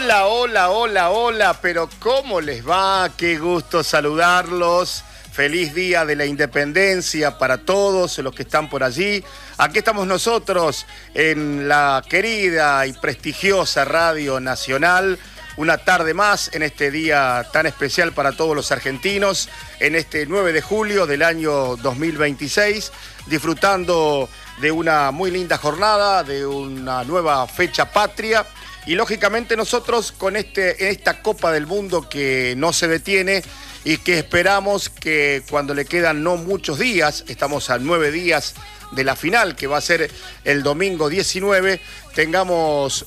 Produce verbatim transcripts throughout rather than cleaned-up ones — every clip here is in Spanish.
Hola, hola, hola, hola, pero ¿cómo les va? Qué gusto saludarlos. Feliz Día de la Independencia para todos los que están por allí. Aquí estamos nosotros en la querida y prestigiosa Radio Nacional. Una tarde más en este día tan especial para todos los argentinos, en este nueve de julio del año dos mil veintiséis, disfrutando de una muy linda jornada, de una nueva fecha patria. Y lógicamente nosotros con este, esta Copa del Mundo que no se detiene y que esperamos que cuando le quedan no muchos días, estamos a nueve días de la final, que va a ser el domingo diecinueve, tengamos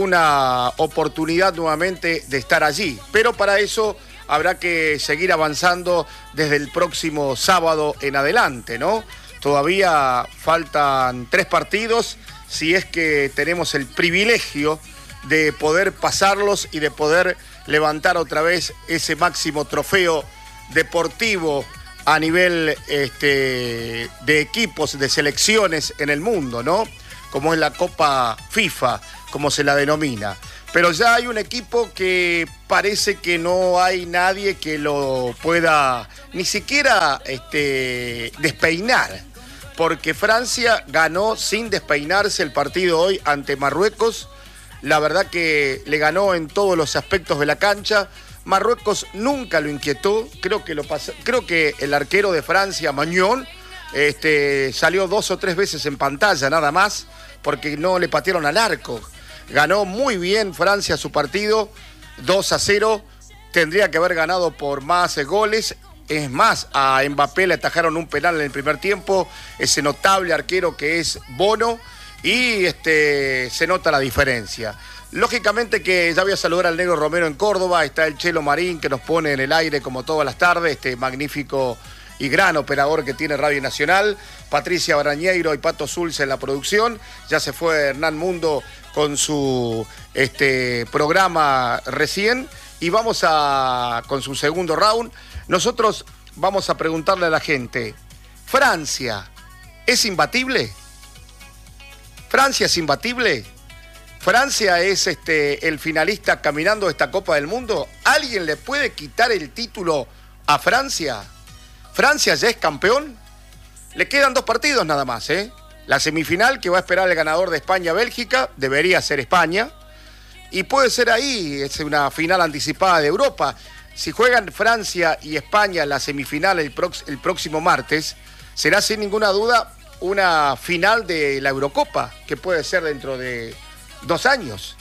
una oportunidad nuevamente de estar allí. Pero para eso habrá que seguir avanzando desde el próximo sábado en adelante, ¿no? Todavía faltan tres partidos, si es que tenemos el privilegio de poder pasarlos y de poder levantar otra vez ese máximo trofeo deportivo a nivel este, de equipos, de selecciones en el mundo, ¿no? Como es la Copa FIFA, como se la denomina. Pero ya hay un equipo que parece que no hay nadie que lo pueda ni siquiera este, despeinar, porque Francia ganó sin despeinarse el partido hoy ante Marruecos. La verdad que le ganó en todos los aspectos de la cancha. Marruecos nunca lo inquietó. Creo que, lo pasó, creo que el arquero de Francia, Mañón, este, salió dos o tres veces en pantalla nada más, porque no le patearon al arco. Ganó muy bien Francia su partido, dos a cero. Tendría que haber ganado por más goles. Es más, a Mbappé le atajaron un penal en el primer tiempo. Ese notable arquero que es Bono. Y este, se nota la diferencia. Lógicamente que ya voy a saludar al Negro Romero en Córdoba. Está el Chelo Marín que nos pone en el aire como todas las tardes. Este magnífico y gran operador que tiene Radio Nacional. Patricia Barañeiro y Pato Zulce en la producción. Ya se fue Hernán Mundo con su este, programa recién. Y vamos a con su segundo round. Nosotros vamos a preguntarle a la gente. ¿Francia es imbatible? ¿Francia es imbatible? ¿Francia es este, el finalista caminando de esta Copa del Mundo? ¿Alguien le puede quitar el título a Francia? ¿Francia ya es campeón? Le quedan dos partidos nada más, ¿eh? La semifinal que va a esperar el ganador de España-Bélgica, debería ser España, y puede ser ahí, es una final anticipada de Europa. Si juegan Francia y España la semifinal el, prox- el próximo martes, será sin ninguna duda una final de la Eurocopa, que puede ser dentro de dos años,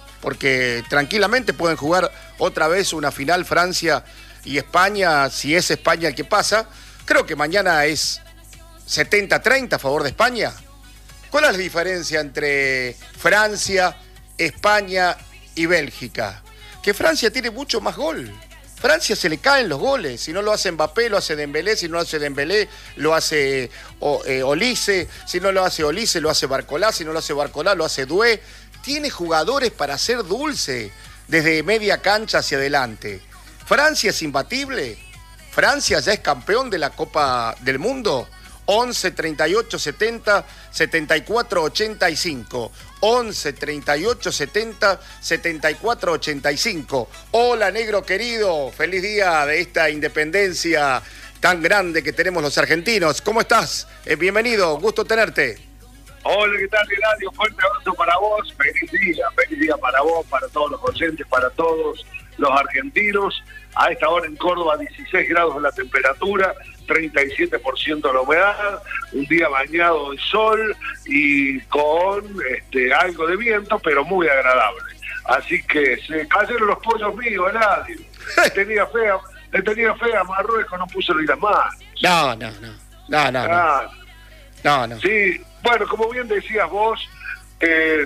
porque tranquilamente pueden jugar otra vez una final Francia y España, si es España el que pasa. Creo que mañana es setenta a treinta a favor de España. ¿Cuál es la diferencia entre Francia, España y Bélgica? Que Francia tiene mucho más gol. Francia se le caen los goles. Si no lo hace Mbappé, lo hace Dembélé. Si no lo hace Dembélé, lo hace o, eh, Olise. Si no lo hace Olise, lo hace Barcolá. Si no lo hace Barcolá, lo hace Doué. Tiene jugadores para hacer dulce desde media cancha hacia adelante. ¿Francia es imbatible? ¿Francia ya es campeón de la Copa del Mundo? once, treinta y ocho, setenta, setenta y cuatro, ochenta y cinco. once, treinta y ocho, setenta, setenta y cuatro, ochenta y cinco. Hola, negro querido. Feliz día de esta independencia tan grande que tenemos los argentinos. ¿Cómo estás? Eh, bienvenido, gusto tenerte. Hola, ¿qué tal, Eladio? Fuerte abrazo para vos. Feliz día, feliz día para vos, para todos los oyentes, para todos los argentinos. A esta hora en Córdoba, dieciséis grados la temperatura, treinta y siete por ciento la humedad, un día bañado de sol y con este, algo de viento, pero muy agradable. Así que se cayeron los pollos míos, Eladio. Le tenía fea, le tenía fea a Marruecos, no puso ni las manos. No, no, no. No, no, no. Ah, no, no. Sí, bueno, como bien decías vos, eh,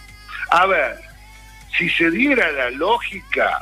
a ver, si se diera la lógica,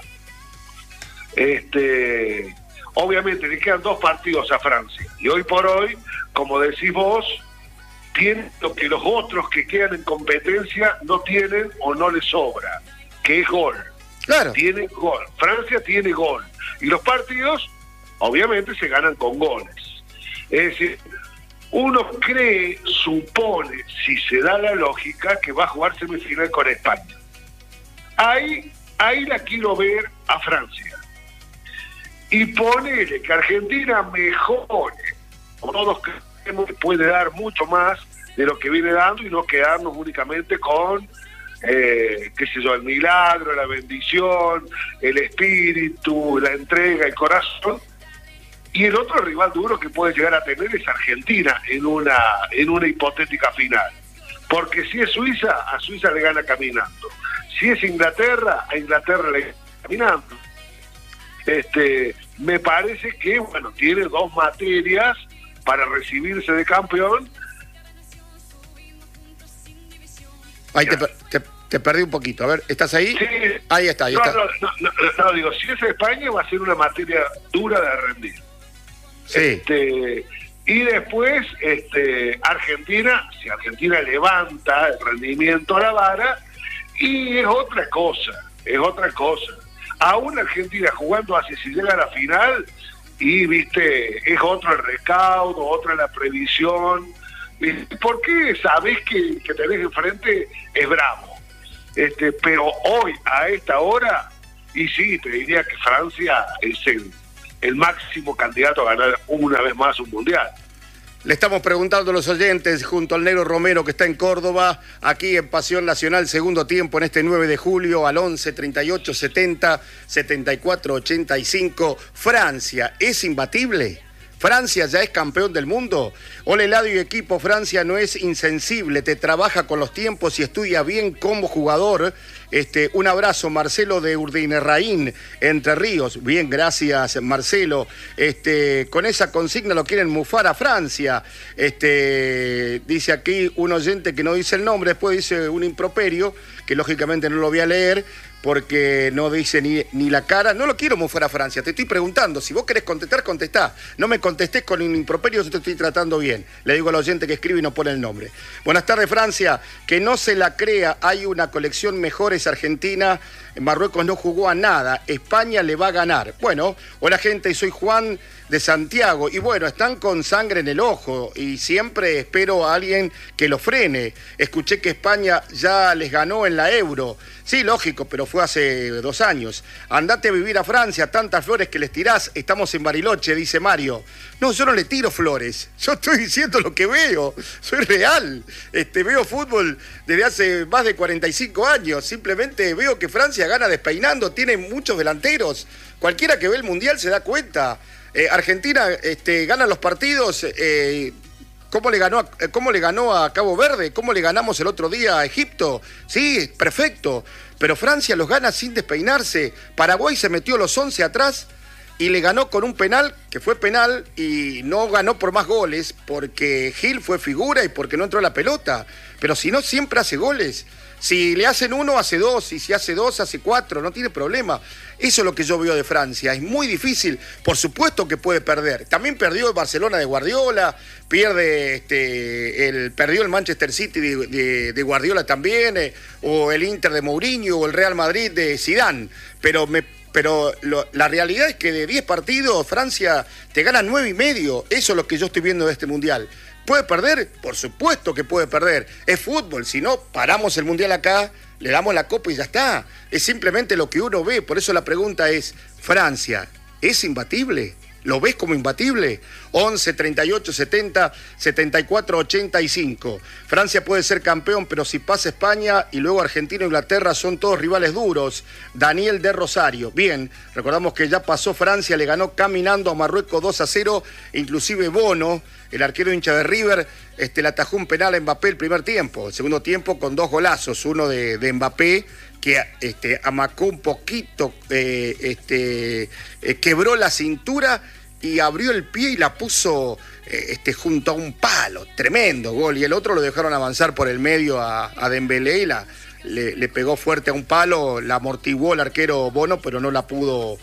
este, obviamente le quedan dos partidos a Francia. Y hoy por hoy, como decís vos, tiene lo que los otros que quedan en competencia no tienen o no les sobra, que es gol. Claro. Tiene gol. Francia tiene gol. Y los partidos, obviamente, se ganan con goles. Es decir, uno cree, supone, si se da la lógica, que va a jugar semifinal con España. Ahí ahí la quiero ver a Francia. Y ponele que Argentina mejore. Todos creemos que puede dar mucho más de lo que viene dando y no quedarnos únicamente con, eh, qué sé yo, el milagro, la bendición, el espíritu, la entrega, el corazón. Y el otro rival duro que puede llegar a tener es Argentina en una, en una hipotética final. Porque si es Suiza, a Suiza le gana caminando. Si es Inglaterra, a Inglaterra le gana caminando. Este, me parece que, bueno, tiene dos materias para recibirse de campeón. Ahí te, te, te perdí un poquito. A ver, ¿estás ahí? Sí. Ahí está, ahí no, está. No, no, no, no, digo, si es España va a ser una materia dura de rendir. Sí. Este, y después, este, Argentina, si Argentina levanta el rendimiento a la vara, y es otra cosa, es otra cosa. Aún Argentina jugando así, si llega a la final, y viste, es otro el recaudo, otra la previsión, porque sabés que, que tenés enfrente es bravo. Este, pero hoy, a esta hora, y sí, te diría que Francia es el, el máximo candidato a ganar una vez más un mundial. Le estamos preguntando a los oyentes, junto al Negro Romero, que está en Córdoba, aquí en Pasión Nacional, segundo tiempo, en este nueve de julio, al once, treinta y ocho, setenta, setenta y cuatro, ochenta y cinco. Francia, ¿es imbatible? ¿Francia ya es campeón del mundo? Ole Eladio y equipo, Francia no es insensible, te trabaja con los tiempos y estudia bien como jugador. Este, un abrazo, Marcelo de Urdinarraín, Entre Ríos. Bien, gracias, Marcelo. Este, con esa consigna lo quieren mufar a Francia. Este, dice aquí un oyente que no dice el nombre, después dice un improperio, que lógicamente no lo voy a leer, porque no dice ni, ni la cara. No lo quiero mufar a Francia, te estoy preguntando. Si vos querés contestar, contestá. No me contestés con un improperio, yo te estoy tratando bien. Le digo al oyente que escribe y no pone el nombre. Buenas tardes, Francia. Que no se la crea, hay una colección mejores Argentina. Marruecos no jugó a nada. España le va a ganar. Bueno, hola gente, soy Juan de Santiago. Y bueno, están con sangre en el ojo y siempre espero a alguien que lo frene. Escuché que España ya les ganó en la Euro. Sí, lógico, pero fue hace dos años. Andate a vivir a Francia, tantas flores que les tirás. Estamos en Bariloche, dice Mario. No, yo no le tiro flores. Yo estoy diciendo lo que veo. Soy real. Este, veo fútbol desde hace más de cuarenta y cinco años. Simplemente veo que Francia gana despeinando. Tiene muchos delanteros. Cualquiera que ve el Mundial se da cuenta. Eh, Argentina este, gana los partidos. Eh, ¿Cómo le ganó a, cómo le ganó a Cabo Verde? ¿Cómo le ganamos el otro día a Egipto? Sí, perfecto. Pero Francia los gana sin despeinarse. Paraguay se metió los once atrás y le ganó con un penal, que fue penal, y no ganó por más goles, porque Gil fue figura y porque no entró la pelota. Pero si no, siempre hace goles. Si le hacen uno, hace dos, y si hace dos, hace cuatro, no tiene problema. Eso es lo que yo veo de Francia, es muy difícil, por supuesto que puede perder. También perdió el Barcelona de Guardiola, pierde este, el, perdió el Manchester City de, de, de Guardiola también, eh, o el Inter de Mourinho, o el Real Madrid de Zidane, pero me Pero lo, la realidad es que de diez partidos, Francia te gana nueve y medio. Eso es lo que yo estoy viendo de este Mundial. ¿Puede perder? Por supuesto que puede perder. Es fútbol. Si no, paramos el Mundial acá, le damos la copa y ya está. Es simplemente lo que uno ve. Por eso la pregunta es, ¿Francia es imbatible? ¿Lo ves como imbatible? once, treinta y ocho, setenta, setenta y cuatro, ochenta y cinco. Francia puede ser campeón, pero si pasa España y luego Argentina e Inglaterra son todos rivales duros. Daniel de Rosario. Bien, recordamos que ya pasó Francia, le ganó caminando a Marruecos dos a cero, inclusive Bono, el arquero hincha de River, este, le atajó un penal a Mbappé el primer tiempo. El segundo tiempo con dos golazos, uno de, de Mbappé, que este, amacó un poquito, eh, este, eh, quebró la cintura y abrió el pie y la puso eh, este, junto a un palo. Tremendo gol. Y el otro lo dejaron avanzar por el medio a, a Dembélé y la, le, le pegó fuerte a un palo, la amortiguó el arquero Bono, pero no la pudo,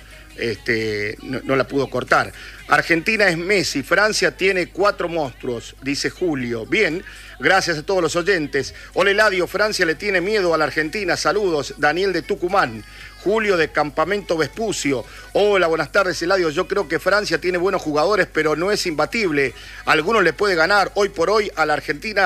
este, no, no la pudo cortar. Argentina es Messi, Francia tiene cuatro monstruos, dice Julio. Bien, gracias a todos los oyentes. Hola Eladio, Francia le tiene miedo a la Argentina. Saludos, Daniel de Tucumán. Julio de Campamento Vespucio. Hola, buenas tardes, Eladio. Yo creo que Francia tiene buenos jugadores, pero no es imbatible. Algunos le puede ganar. Hoy por hoy a la Argentina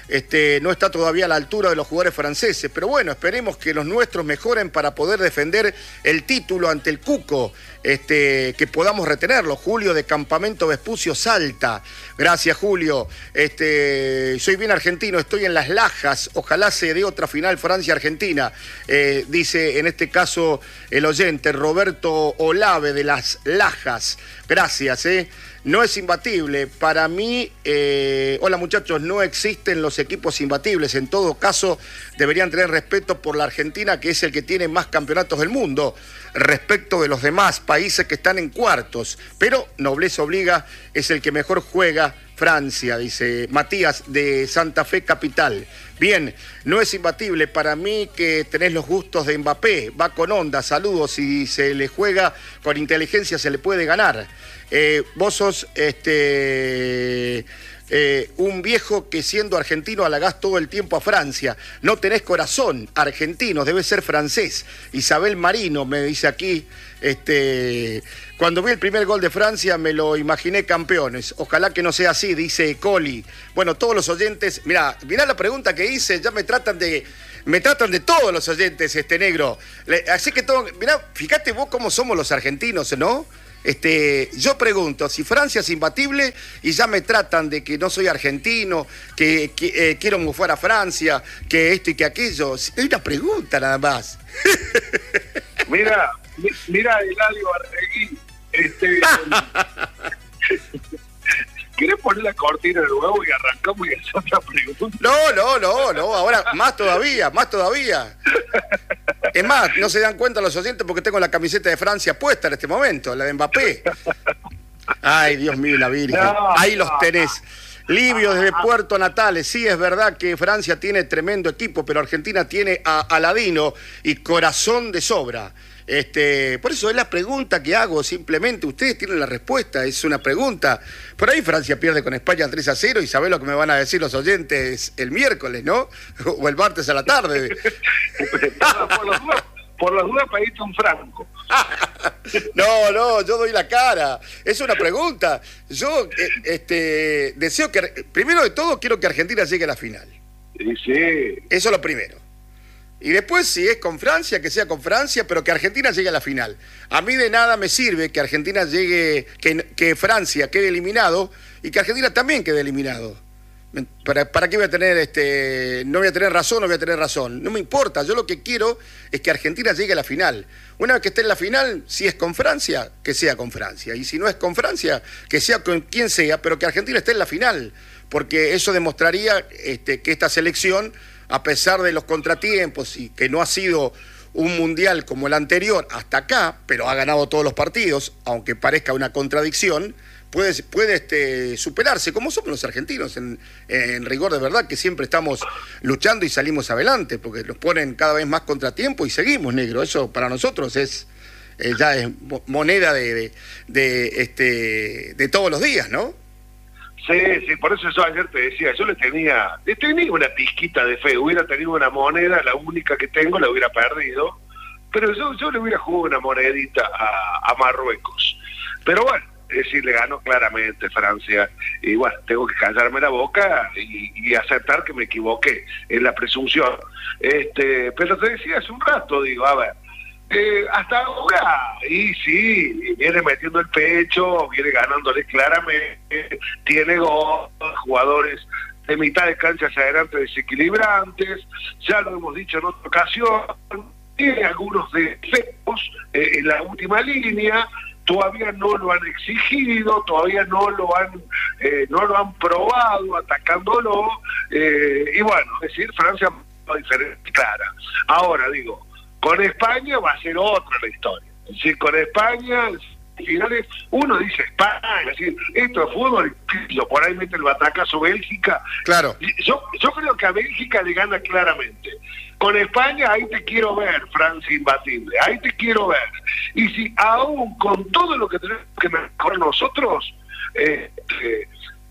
este, no está todavía a la altura de los jugadores franceses, pero bueno, esperemos que los nuestros mejoren para poder defender el título ante el Cuco, este, que podamos retenerlo. Julio de Campamento Vespucio, Salta. Gracias, Julio. Este, soy bien argentino, estoy en Las Lajas, ojalá se dé otra final Francia-Argentina, eh, dice en este caso el oyente Roberto Olave de Las Lajas. Gracias, eh. No es imbatible. Para mí, eh, hola muchachos, no existen los equipos imbatibles. En todo caso, deberían tener respeto por la Argentina, que es el que tiene más campeonatos del mundo, respecto de los demás países que están en cuartos. Pero nobleza obliga, es el que mejor juega. Francia, dice Matías de Santa Fe Capital. Bien, no es imbatible. Para mí que tenés los gustos de Mbappé, va con onda, saludos. Si se le juega con inteligencia se le puede ganar. Eh, vos sos este, eh, un viejo que siendo argentino halagás todo el tiempo a Francia. No tenés corazón argentino, debe ser francés. Isabel Marino me dice aquí, este, cuando vi el primer gol de Francia me lo imaginé campeones. Ojalá que no sea así, dice Coli. Bueno, todos los oyentes, mirá, mirá la pregunta que hice, ya me tratan de... Me tratan de todos los oyentes, este negro. Así que todo, mirá, fíjate vos cómo somos los argentinos, ¿no? Este, yo pregunto, si Francia es imbatible y ya me tratan de que no soy argentino, que, que eh, quiero mufar a Francia, que esto y que aquello. Hay una pregunta nada más. Mira, mira Eladio Arregui, este... ¿Querés poner la cortina de nuevo y arrancamos y hacer otra pregunta? No, no, no, no, ahora más todavía, más todavía. Es más, no se dan cuenta los oyentes porque tengo la camiseta de Francia puesta en este momento, la de Mbappé. Ay, Dios mío, la Virgen. No, ahí los tenés. Livio desde Puerto Natales. Sí, es verdad que Francia tiene tremendo equipo, pero Argentina tiene a Aladino y corazón de sobra. Este, por eso es la pregunta que hago, simplemente. Ustedes tienen la respuesta, es una pregunta. Por ahí Francia pierde con España tres a cero y sabés lo que me van a decir los oyentes el miércoles, ¿no? O el martes a la tarde. por las dudas, por las dudas pediste un franco. No, no, yo doy la cara. Es una pregunta. Yo eh, este, deseo que, primero de todo, quiero que Argentina llegue a la final. Sí, sí. Eso es lo primero. Y después, si es con Francia, que sea con Francia, pero que Argentina llegue a la final. A mí de nada me sirve que Argentina llegue, que, que Francia quede eliminado y que Argentina también quede eliminado. ¿Para, para qué voy a tener, este, no voy a tener razón, no voy a tener razón? No me importa, yo lo que quiero es que Argentina llegue a la final. Una vez que esté en la final, si es con Francia, que sea con Francia. Y si no es con Francia, que sea con quien sea, pero que Argentina esté en la final. Porque eso demostraría este, que esta selección, a pesar de los contratiempos y que no ha sido un mundial como el anterior hasta acá, pero ha ganado todos los partidos, aunque parezca una contradicción, puede, puede este, superarse, como somos los argentinos, en, en rigor de verdad, que siempre estamos luchando y salimos adelante, porque nos ponen cada vez más contratiempo y seguimos, negro. Eso para nosotros es eh, ya es moneda de, de, de, este, de todos los días, ¿no? Sí, sí, por eso yo ayer te decía, yo le tenía, le tenía una pizquita de fe, hubiera tenido una moneda, la única que tengo, la hubiera perdido, pero yo, yo le hubiera jugado una monedita a, a Marruecos. Pero bueno, es decir, le ganó claramente Francia, y bueno, tengo que callarme la boca y, y aceptar que me equivoqué en la presunción. Este, pero te decía hace un rato, digo, a ver, Eh, hasta ahora, y sí, viene metiendo el pecho, viene ganándole claramente, tiene gol, jugadores de mitad de cancha hacia adelante desequilibrantes, ya lo hemos dicho en otra ocasión, tiene algunos defectos eh, en la última línea, todavía no lo han exigido, todavía no lo han eh, no lo han probado atacándolo, eh, y bueno, es decir, Francia es diferente, clara. Ahora digo, con España va a ser otra la historia. Es decir, con España, finales, uno dice España, es decir, esto es fútbol, y por ahí mete el batacazo Bélgica. Claro. Yo, yo creo que a Bélgica le gana claramente. Con España, ahí te quiero ver, Francia imbatible, ahí te quiero ver. Y si aún con todo lo que tenemos que mejorar nosotros, eh, eh,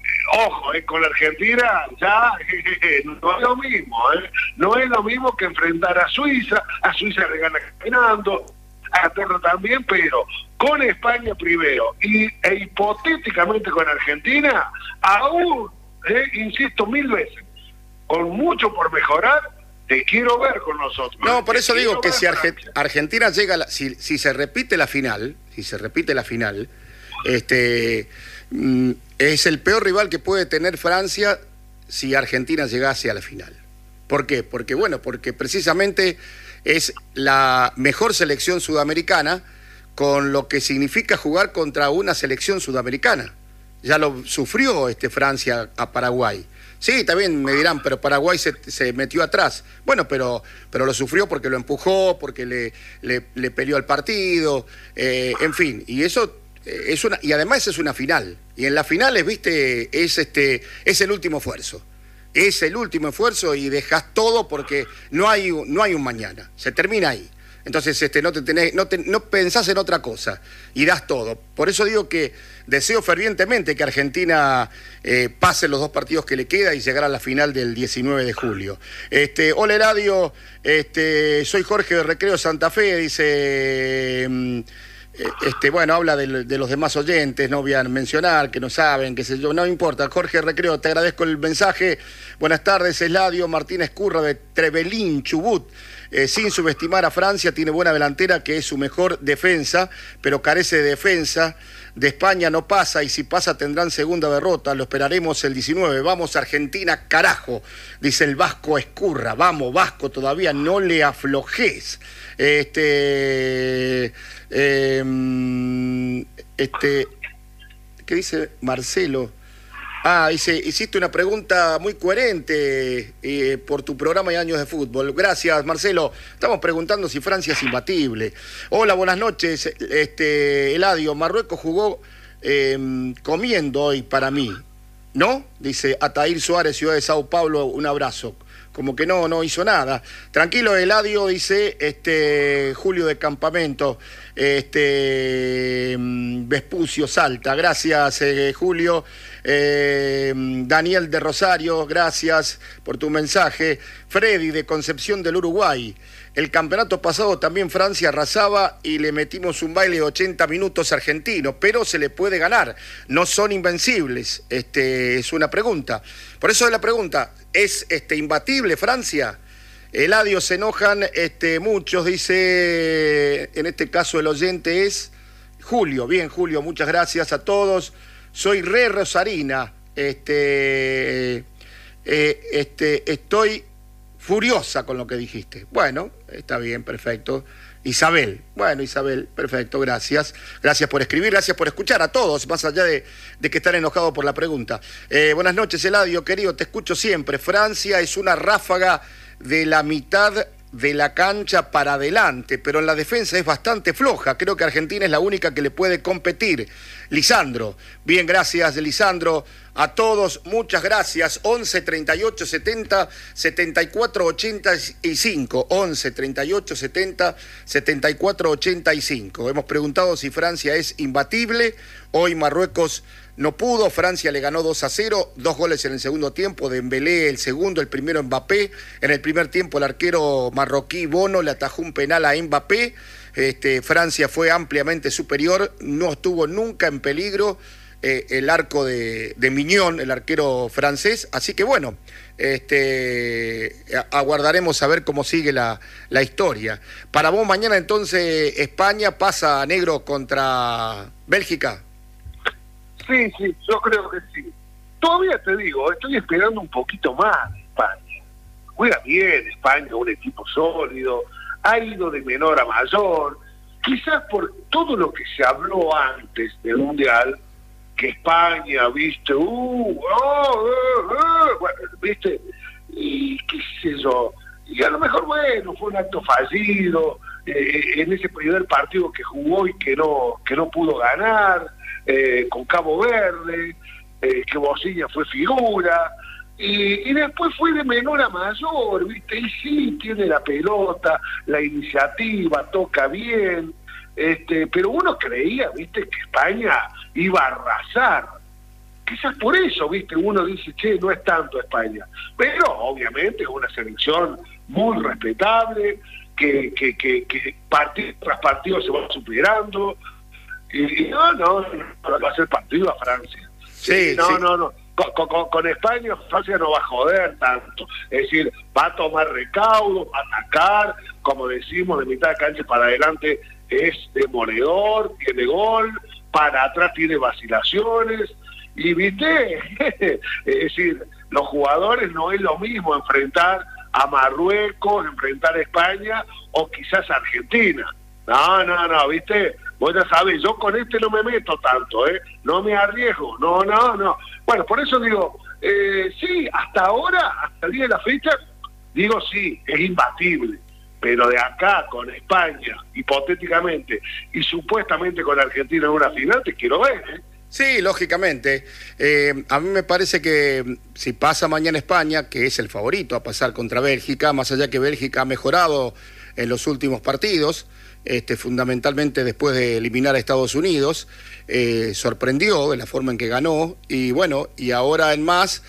ojo, eh, con la Argentina ya eh, eh, no es lo mismo, eh. no es lo mismo que enfrentar a Suiza, a Suiza le gana caminando, a Inglaterra también, pero con España primero y, e hipotéticamente con Argentina, aún, eh, insisto mil veces, con mucho por mejorar, te quiero ver con nosotros. No, por te eso digo que si Arge Argentina llega, a la, si, si se repite la final, si se repite la final, este mm, es el peor rival que puede tener Francia si Argentina llegase a la final. ¿Por qué? Porque, bueno, porque precisamente es la mejor selección sudamericana, con lo que significa jugar contra una selección sudamericana. Ya lo sufrió este Francia a Paraguay. Sí, también me dirán, pero Paraguay se, se metió atrás. Bueno, pero, pero lo sufrió porque lo empujó, porque le, le, le peleó el partido, eh, en fin. Y eso eh, es una, y además es una final. Y en las finales, viste, es este, es el último esfuerzo. Es el último esfuerzo y dejas todo porque no hay, no hay un mañana. Se termina ahí. Entonces este, no, te tenés, no, te, no pensás en otra cosa y das todo. Por eso digo que deseo fervientemente que Argentina eh, pase los dos partidos que le queda y llegar a la final del diecinueve de julio. Este, hola Eladio, este, soy Jorge de Recreo Santa Fe, dice... Este, bueno, habla de, de los demás oyentes, no voy a mencionar, que no saben, qué sé yo, no importa. Jorge Recreo, te agradezco el mensaje. Buenas tardes, Eladio Martínez Curra de Trevelín, Chubut. Eh, sin subestimar a Francia, tiene buena delantera, que es su mejor defensa, pero carece de defensa. De España no pasa, y si pasa tendrán segunda derrota. Lo esperaremos el diecinueve. Vamos Argentina, carajo, dice el Vasco Escurra. Vamos, Vasco, todavía no le aflojes. Este... Eh, este, ¿qué dice Marcelo? Ah, dice, hiciste una pregunta muy coherente eh, por tu programa de Años de Fútbol. Gracias, Marcelo. Estamos preguntando si Francia es imbatible. Hola, buenas noches. Este, Eladio, Marruecos jugó eh, comiendo hoy para mí, ¿no? Dice Ataír Suárez, Ciudad de Sao Paulo, un abrazo. Como que no, no hizo nada. Tranquilo, Eladio, dice este Julio de Campamento, este Vespucio Salta. Gracias, eh, Julio. Eh, Daniel de Rosario, gracias por tu mensaje. Freddy de Concepción del Uruguay. El campeonato pasado también Francia arrasaba y le metimos un baile de ochenta minutos argentino, pero se le puede ganar. No son invencibles. Este, es una pregunta. Por eso es la pregunta. ¿Es este, imbatible Francia? Eladio, se enojan este, muchos, dice, en este caso el oyente es Julio. Bien, Julio, muchas gracias a todos. Soy re Rosarina. Este, eh, este, estoy furiosa con lo que dijiste. Bueno, está bien, perfecto. Isabel, bueno, Isabel, perfecto, gracias. Gracias por escribir, gracias por escuchar a todos, más allá de, de que estar enojado por la pregunta. Eh, buenas noches, Eladio, querido, te escucho siempre. Francia es una ráfaga de la mitad de la cancha para adelante, pero en la defensa es bastante floja. Creo que Argentina es la única que le puede competir. Lisandro, bien, gracias, Lisandro. A todos, muchas gracias. once, treinta y ocho, setenta, setenta y cuatro, ochenta y cinco. once, treinta y ocho, setenta, setenta y cuatro, ochenta y cinco. Hemos preguntado si Francia es imbatible. Hoy Marruecos no pudo. Francia le ganó dos a cero. Dos goles en el segundo tiempo. Dembélé el segundo, el primero Mbappé. En el primer tiempo el arquero marroquí Bono le atajó un penal a Mbappé. Este, Francia fue ampliamente superior. No estuvo nunca en peligro Eh, el arco de, de Mignon, el arquero francés, así que bueno, este, aguardaremos a ver cómo sigue la, la historia. Para vos mañana entonces España pasa a negro contra Bélgica. Sí, sí, yo creo que sí. Todavía te digo, estoy esperando un poquito más de España. Juega bien España, un equipo sólido, ha ido de menor a mayor, quizás por todo lo que se habló antes del Mundial, que España, viste, uh, oh, oh, oh, bueno, viste, y qué sé yo, y a lo mejor, bueno, fue un acto fallido, eh, en ese primer partido que jugó y que no, que no pudo ganar, eh, con Cabo Verde, eh, que Bocilla fue figura, y, y después fue de menor a mayor, viste, y sí, tiene la pelota, la iniciativa, toca bien, Este, pero uno creía, viste, que España iba a arrasar. Quizás por eso, viste, uno dice, che, no es tanto España. Pero obviamente es una selección muy respetable, que, que, que, que partido tras partido se va superando. Y, y no, no, no va a ser partido a Francia. Sí, no, sí. no, no. con, con, con España, Francia no va a joder tanto. Es decir, va a tomar recaudo, va a atacar, como decimos, de mitad de cancha para adelante es demoledor, tiene gol, para atrás tiene vacilaciones, y viste, es decir, los jugadores no es lo mismo enfrentar a Marruecos, enfrentar a España o quizás a Argentina. No, no, no, viste, vos ya sabés, yo con este no me meto tanto, ¿eh? No me arriesgo, no, no, no. Bueno, por eso digo, eh, sí, hasta ahora, hasta el día de la fecha, digo sí, es imbatible. Pero de acá con España, hipotéticamente, y supuestamente con Argentina en una final, te quiero ver, ¿eh? Sí, lógicamente. Eh, a mí me parece que si pasa mañana España, que es el favorito a pasar contra Bélgica, más allá que Bélgica ha mejorado en los últimos partidos, este, fundamentalmente después de eliminar a Estados Unidos, eh, sorprendió de la forma en que ganó, y bueno, y ahora en más,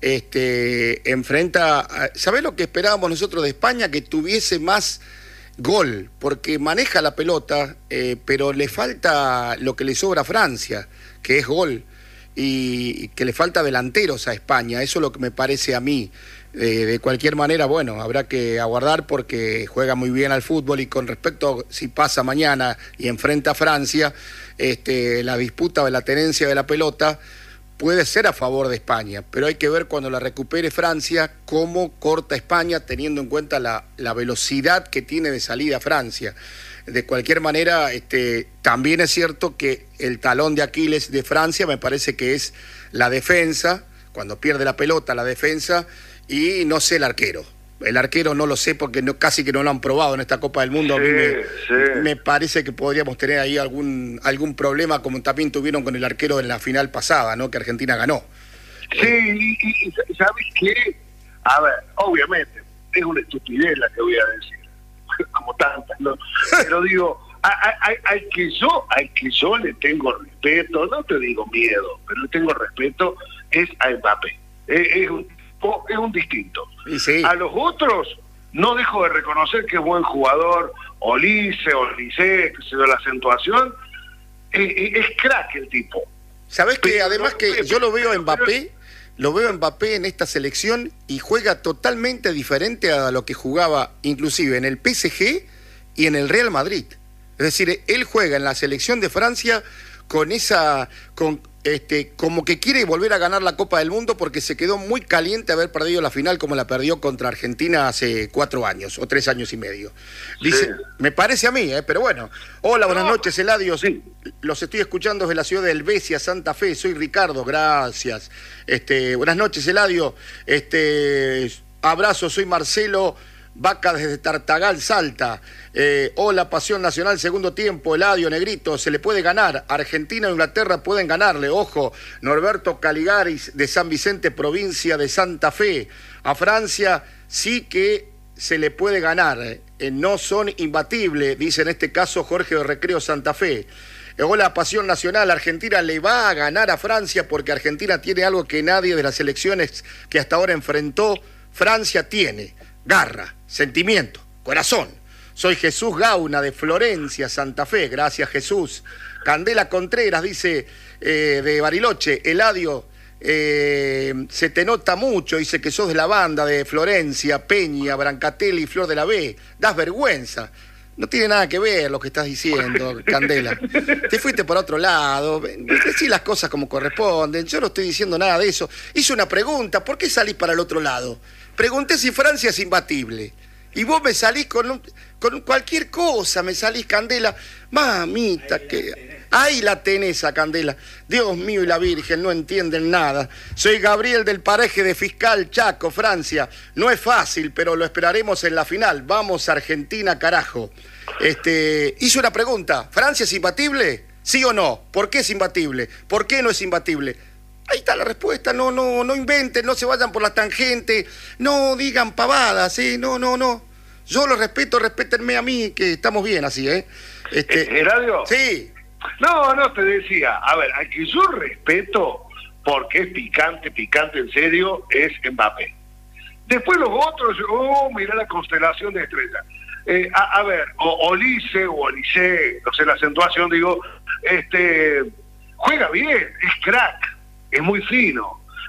este, enfrenta, ¿sabés lo que esperábamos nosotros de España? Que tuviese más gol, porque maneja la pelota, eh, pero le falta lo que le sobra a Francia, que es gol, y que le falta delanteros a España. Eso es lo que me parece a mí. Eh, de cualquier manera, bueno, habrá que aguardar porque juega muy bien al fútbol, y con respecto a si pasa mañana y enfrenta a Francia, este, la disputa de la tenencia de la pelota puede ser a favor de España, pero hay que ver cuando la recupere Francia cómo corta España, teniendo en cuenta la, la velocidad que tiene de salida Francia. De cualquier manera, este, también es cierto que el talón de Aquiles de Francia me parece que es la defensa, cuando pierde la pelota, la defensa, y no sé el arquero. El arquero no lo sé porque no, casi que no lo han probado en esta Copa del Mundo. Sí, a mí me, sí. me parece que podríamos tener ahí algún algún problema, como también tuvieron con el arquero en la final pasada, ¿no? Que Argentina ganó. Sí, y, y, y ¿sabes qué? A ver, obviamente, es una estupidez la que voy a decir, como tantas, ¿no? Pero digo, hay, hay, hay que yo, hay que yo le tengo respeto, no te digo miedo, pero le tengo respeto, es a Mbappé. Es, es un es un distinto. Sí. A los otros no dejo de reconocer que es buen jugador, Olise, Olise, que se da la acentuación, es, es crack el tipo. ¿Sabés que Pero además no, que pero, yo lo veo a Mbappé, pero, lo veo a Mbappé en esta selección y juega totalmente diferente a lo que jugaba inclusive en el P S G y en el Real Madrid? Es decir, él juega en la selección de Francia con esa... con Este, como que quiere volver a ganar la Copa del Mundo porque se quedó muy caliente haber perdido la final como la perdió contra Argentina hace cuatro años o tres años y medio. Dice, sí. Me parece a mí, ¿eh? Pero bueno. Hola, buenas no, noches, Eladio. Sí. Los estoy escuchando desde la ciudad de Helvecia, Santa Fe. Soy Ricardo, gracias. Este, buenas noches, Eladio. Este, abrazo, soy Marcelo Vaca desde Tartagal, Salta. Eh, hola, Pasión Nacional, segundo tiempo, Eladio, Negrito, se le puede ganar. Argentina e Inglaterra pueden ganarle, ojo. Norberto Caligaris de San Vicente, provincia de Santa Fe. A Francia sí que se le puede ganar. Eh, no son imbatibles, dice en este caso Jorge de Recreo Santa Fe. Eh, hola, Pasión Nacional, Argentina le va a ganar a Francia porque Argentina tiene algo que nadie de las selecciones que hasta ahora enfrentó Francia tiene. Garra, sentimiento, corazón. Soy Jesús Gauna de Florencia, Santa Fe. Gracias, Jesús. Candela Contreras dice eh, de Bariloche, Eladio, eh, se te nota mucho, dice que sos de la banda de Florencia, Peña, Brancatelli y Flor de la B. Das vergüenza. No tiene nada que ver lo que estás diciendo, Candela. Te fuiste por otro lado. Decí las cosas como corresponden. Yo no estoy diciendo nada de eso. Hice una pregunta, ¿por qué salís para el otro lado? Pregunté si Francia es imbatible. Y vos me salís con, un, con cualquier cosa, me salís, Candela. Mamita, que... Ahí la tenés a Candela. Dios mío y la Virgen, no entienden nada. Soy Gabriel del Paraje de Fiscal, Chaco, Francia. No es fácil, pero lo esperaremos en la final. Vamos, Argentina, carajo. Este, hice una pregunta. ¿Francia es imbatible? ¿Sí o no? ¿Por qué es imbatible? ¿Por qué no es imbatible? Ahí está la respuesta. No, no, no inventen, no se vayan por la tangente. No digan pavadas, ¿eh? No, no, no. Yo los respeto, respétenme a mí, que estamos bien así, ¿eh? Este, ¿Eladio? Sí. No, no, te decía, a ver, al que yo respeto, porque es picante, picante en serio, es Mbappé. Después los otros, oh, mirá la constelación de estrellas. Eh, a, a ver, o Olise o Olise, no sé la acentuación, digo, este, juega bien, es crack, es muy fino,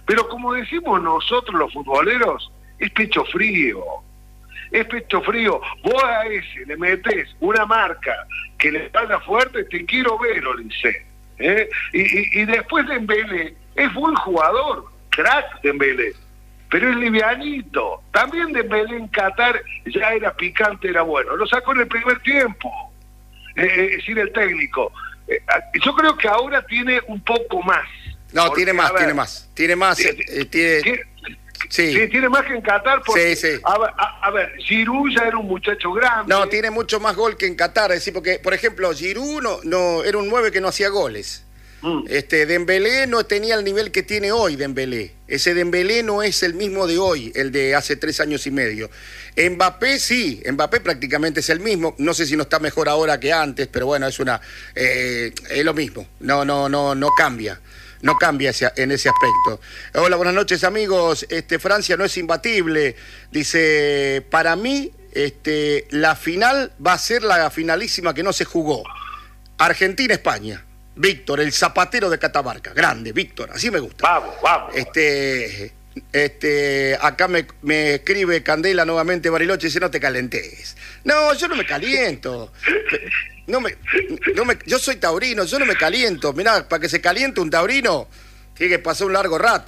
Pero como decimos nosotros los futboleros, es pecho frío. Es pecho frío. Vos a ese le metés una marca que le vaya fuerte, te quiero ver, Olise. ¿eh? Y, y, y después Dembélé es buen jugador, crack Dembélé, pero es livianito. También Dembélé en Qatar ya era picante, era bueno. Lo sacó en el primer tiempo, eh, es decir, el técnico. Eh, yo creo que ahora tiene un poco más. No, porque, tiene más, ver, tiene más. Tiene más. Tiene, eh, tiene... tiene, Sí. sí, tiene más que en Qatar. Porque, sí, sí. A, a, a ver, Giroud ya era un muchacho grande. No, tiene mucho más gol que en Qatar. Es decir, porque, por ejemplo, Giroud no, no, era un nueve que no hacía goles. Mm. Este, Dembélé no tenía el nivel que tiene hoy Dembélé. Ese Dembélé no es el mismo de hoy, el de hace tres años y medio. Mbappé sí, Mbappé prácticamente es el mismo. No sé si no está mejor ahora que antes, pero bueno, es una, eh, es lo mismo. No, no, no, no cambia. No cambia ese, en ese aspecto. Hola, buenas noches, amigos. Este, Francia no es imbatible. Dice, para mí, este, la final va a ser la finalísima que no se jugó. Argentina-España. Víctor, el zapatero de Catamarca. Grande, Víctor, así me gusta. Vamos, vamos. Este, este, acá me, me escribe Candela nuevamente, Bariloche, dice, no te calentes. No, yo no me caliento. No me, no me, yo soy taurino, yo no me caliento. Mirá, para que se caliente un taurino, tiene que pasar un largo rato.